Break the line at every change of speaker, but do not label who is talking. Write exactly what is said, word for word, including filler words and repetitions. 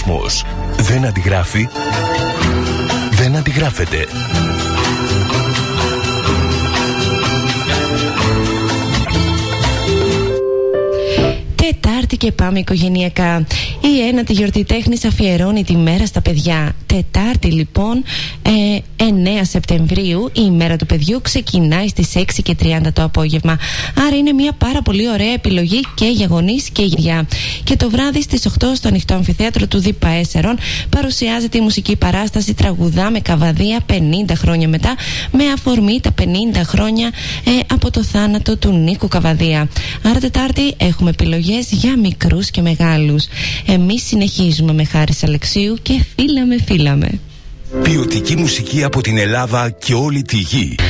κόσμος δεν αντιγράφει, δεν αντιγράφεται.
Τετάρτη και πάμε οικογενειακά. Η ένατη γιορτή τέχνης αφιερώνει τη μέρα στα παιδιά. Τετάρτη λοιπόν, ε, εννέα Σεπτεμβρίου, η ημέρα του παιδιού ξεκινάει στις έξι και τριάντα το απόγευμα. Άρα είναι μια πάρα πολύ ωραία επιλογή και για γονείς και για παιδιά. Και το βράδυ στις οκτώ στο ανοιχτό αμφιθέατρο του ΔΥΠΑ Έσσερων παρουσιάζεται η μουσική παράσταση «Τραγουδάμε Καβαδία πενήντα χρόνια μετά», με αφορμή τα πενήντα χρόνια ε, από το θάνατο του Νίκου Καβαδία. Άρα Τετάρτη έχουμε επιλογές για μικρούς και μεγάλους. Εμείς συνεχίζουμε με Χάρης Αλεξίου και φύλαμε φύλαμε.
Ποιοτική μουσική από την Ελλάδα και όλη τη γη.